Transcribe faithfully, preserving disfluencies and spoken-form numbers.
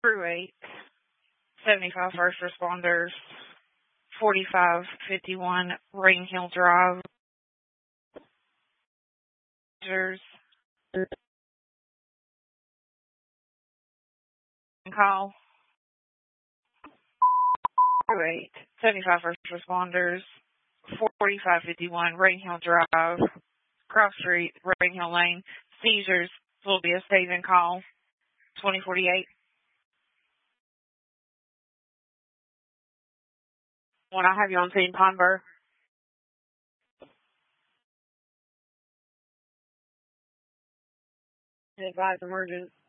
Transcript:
Crew eight, seventy-five first responders, forty-five fifty-one Ring Hill Drive. Call. Crew eight, seventy-five first responders, forty-five fifty-one Ring Hill Drive, Cross Street, Ring Hill Lane. Seizures will be a saving call. twenty forty-eight. When I have you on scene, Conver. Advise emergent.